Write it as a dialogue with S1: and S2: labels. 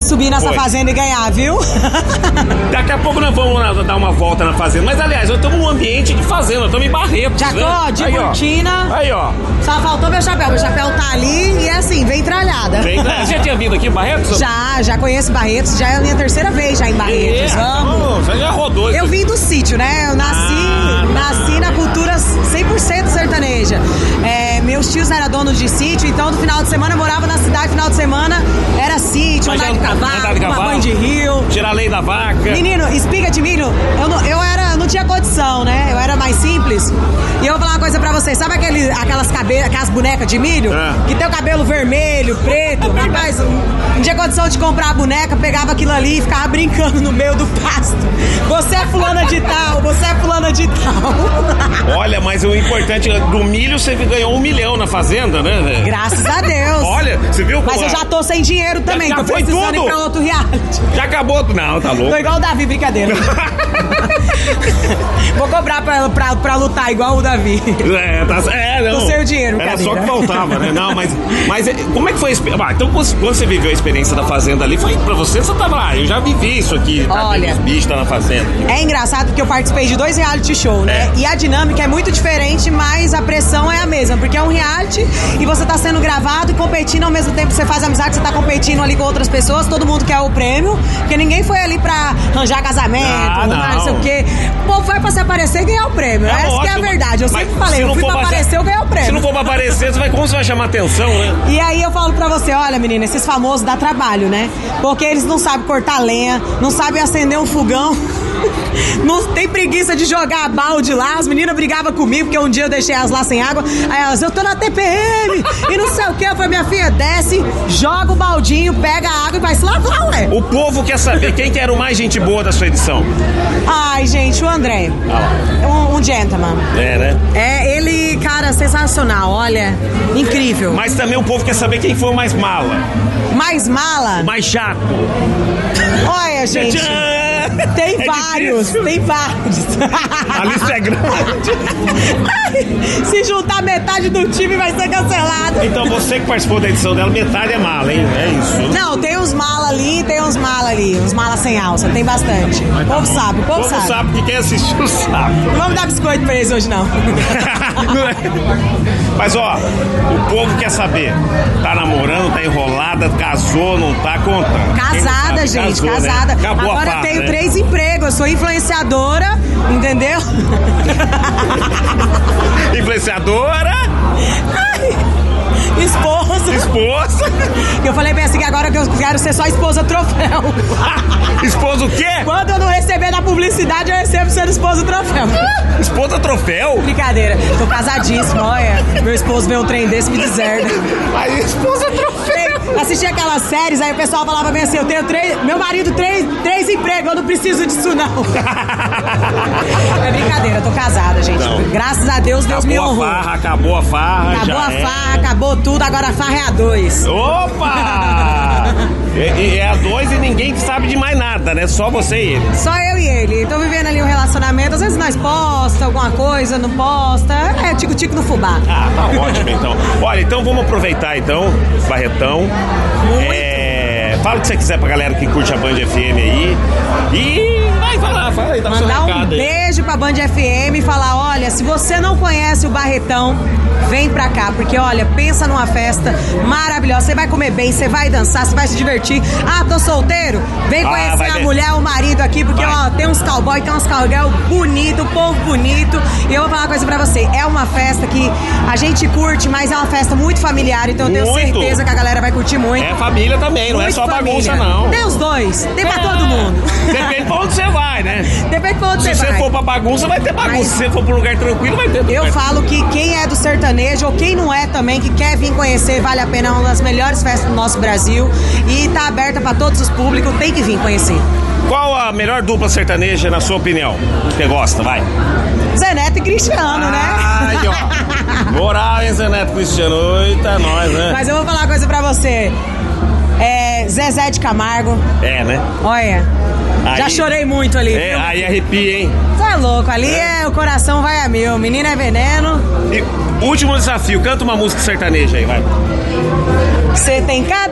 S1: subir nessa fazenda e ganhar, viu?
S2: Daqui a pouco nós vamos dar uma volta na fazenda. Mas, aliás, nós estamos num ambiente de fazenda, nós estamos em Barretos.
S1: Já tô, de cortina.
S2: Aí, ó.
S1: Só faltou meu chapéu. Meu chapéu tá ali e é assim, vem tralhada.
S2: Você já tinha vindo aqui em Barretos?
S1: Já conheço Barretos. Já é a minha terceira vez já em Barretos.
S2: Você já rodou.
S1: Eu vim do sítio, né? Eu nasci na cultura 100% sertaneja. Meus tios eram donos de sítio, então no final de semana eu morava na cidade, final de semana era sítio, andar de cavalo, tomar banho de rio.
S2: Tirar lei da vaca.
S1: Menino, espiga de milho, eu não tinha condição, né? Eu era mais simples. E eu vou falar uma coisa pra vocês, sabe aquelas bonecas de milho? Que tem o cabelo vermelho, preto? Rapaz, não tinha condição de comprar a boneca, pegava aquilo ali e ficava brincando no meio do pasto. Você é fulana de tal, você é fulana de tal.
S2: Olha, mas o importante, do milho você ganhou 1 milhão na fazenda, né, velho?
S1: Graças a Deus.
S2: Olha, você viu como...
S1: Mas eu já tô sem dinheiro também, tô precisando ir pra outro reality.
S2: Já acabou? Não, tá louco.
S1: Tô igual o Davi, brincadeira. Vou cobrar pra lutar igual o Davi.
S2: Não.
S1: Tô sem o dinheiro,
S2: era só que faltava, né? Não, mas como é que foi a experiência? Então, quando você viveu a experiência da fazenda ali, foi pra você tava lá, eu já vivi isso aqui,
S1: olha,
S2: os bichos tá na fazenda.
S1: É engraçado porque eu participei de 2 reality show, né? E a dinâmica é muito diferente, mas a pressão é a mesma, porque é um reality e você tá sendo gravado e competindo ao mesmo tempo que você faz amizade, você tá competindo ali com outras pessoas, todo mundo quer o prêmio, porque ninguém foi ali pra arranjar casamento, não sei o quê. O povo vai pra se aparecer e ganhar o prêmio. Essa que é a verdade. Eu sempre falei, eu fui pra aparecer, eu ganhei o prêmio.
S2: Se não for pra aparecer, como você vai chamar atenção, né?
S1: E aí eu falo pra você, olha, menina, esses famosos dá trabalho, né? Porque eles não sabem cortar lenha, não sabem acender um fogão, não tem preguiça de jogar balde lá. As meninas brigavam comigo, porque um dia eu deixei elas lá sem água. Aí elas, eu tô na TPM e não sei o que. Eu falei, minha filha, desce, joga o baldinho, pega a água e vai se lavar, ué.
S2: O povo quer saber quem que era o mais gente boa da sua edição.
S1: Ai, gente, o André. Um gentleman.
S2: Né?
S1: Ele, cara, sensacional, olha, incrível.
S2: Mas também o povo quer saber quem foi o mais mala.
S1: Mais mala?
S2: O mais chato.
S1: Olha, gente. Tem vários.
S2: A lista é grande.
S1: Se juntar metade do time vai ser cancelado.
S2: Então você que participou da edição dela, metade é mala, hein? É isso.
S1: Não, tem uns mala ali, uns mala sem alça, tem bastante. O povo sabe, o povo
S2: sabe que quem assistiu sabe.
S1: Não vamos dar biscoito pra eles hoje, não.
S2: Mas ó, o povo quer saber. Tá namorando, tá enrolada, casou, não tá? Conta.
S1: Casada, gente,
S2: casou,
S1: casada.
S2: Né? Acabou
S1: agora
S2: a farra,
S1: tenho
S2: né?
S1: 3 empregos, eu sou influenciadora, entendeu?
S2: Influenciadora?
S1: Esposa. Eu falei bem assim que agora que eu quero ser só esposa troféu.
S2: Esposa o quê?
S1: Quando eu não receber da publicidade, eu recebo sendo esposa troféu.
S2: Esposa troféu?
S1: Brincadeira. Tô casadíssima, olha. Meu esposo vê um trem desse e me deserda.
S2: Aí, esposa troféu.
S1: Assisti aquelas séries, aí o pessoal falava bem assim, eu tenho 3... Meu marido, 3 empregos, eu não preciso disso, não. É brincadeira, eu tô casada, gente. Não. Graças a Deus, Deus me honrou.
S2: Acabou a farra.
S1: Acabou tudo, agora a farra é a 2.
S2: Opa! É a 2 e ninguém sabe de mais nada, né? Só você e ele.
S1: Só eu e ele. Tô vivendo ali um relacionamento, às vezes nós posta alguma coisa, não posta. É tico-tico no fubá.
S2: Ah, tá ótimo então. Olha, então vamos aproveitar então, Barretão. Fala o que você quiser pra galera que curte a Band FM aí. E fala aí, dá
S1: mandar um beijo pra Band FM e falar, olha, se você não conhece o Barretão, vem pra cá, porque olha, pensa numa festa maravilhosa, você vai comer bem, você vai dançar, você vai se divertir. Ah, tô solteiro? Vem conhecer a mulher, o marido aqui, porque ó, tem uns cowboy, tem uns cowgirl bonito, povo bonito. E eu vou falar uma coisa pra você, é uma festa que a gente curte, mas é uma festa muito familiar, então eu tenho certeza que a galera vai curtir muito.
S2: É família também, não é só bagunça não.
S1: Tem os dois, tem pra todo mundo.
S2: Depende pra onde você vai, né?
S1: Depende pra onde você vai.
S2: Se você for pra bagunça, vai ter bagunça. Se você for pra um lugar tranquilo, vai ter.
S1: Eu falo que quem é do sertanejo, ou quem não é também, que quer vir conhecer, vale a pena, é uma das melhores festas do nosso Brasil. E tá aberta pra todos os públicos, tem que vir conhecer.
S2: Qual a melhor dupla sertaneja, na sua opinião? Você gosta, vai?
S1: Zé Neto e Cristiano, né?
S2: Ai, ó. Moral, hein, Zé Neto e Cristiano? Eita, nós, né?
S1: Mas eu vou falar uma coisa pra você. Zezé de Camargo.
S2: É, né?
S1: Olha,
S2: aí,
S1: já chorei muito ali.
S2: Aí arrepia, hein?
S1: Você é louco, ali o coração vai a mil. Menino é veneno.
S2: E último desafio, canta uma música sertaneja aí, vai.
S1: Você tem cada